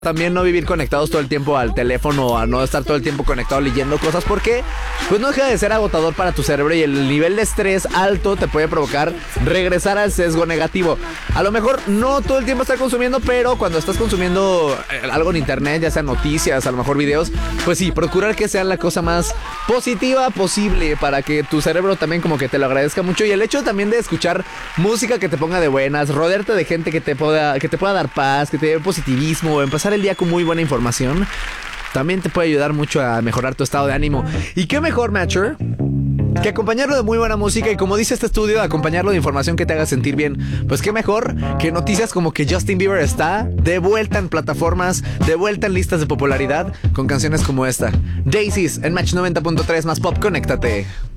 También no vivir conectados todo el tiempo al teléfono, a no estar todo el tiempo conectado leyendo cosas, porque pues no deja de ser agotador para tu cerebro y el nivel de estrés alto te puede provocar regresar al sesgo negativo. A lo mejor no todo el tiempo estar consumiendo, pero cuando estás consumiendo algo en internet, ya sean noticias, a lo mejor videos, pues sí, procurar que sea la cosa más positiva posible para que tu cerebro también como que te lo agradezca mucho. Y el hecho también de escuchar música que te ponga de buenas, rodearte de gente que te pueda dar paz, que te dé positivismo, empezar el día con muy buena información, también te puede ayudar mucho a mejorar tu estado de ánimo. Y qué mejor, Matcher, que acompañarlo de muy buena música y, como dice este estudio, acompañarlo de información que te haga sentir bien. Pues qué mejor que noticias como que Justin Bieber está de vuelta en plataformas, de vuelta en listas de popularidad con canciones como esta. Daisies en Match 90.3 más pop, conéctate.